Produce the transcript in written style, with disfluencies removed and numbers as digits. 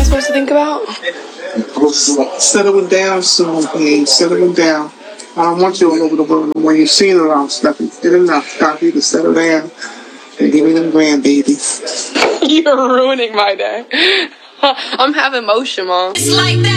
I supposed to think about? Settling down soon, please. Settling down. I don't want you all over the world. When you see it around stuff, you did enough. Time for you to settle down and give me them grandbabies. You're ruining my day. I'm having motion, Mom. It's like that.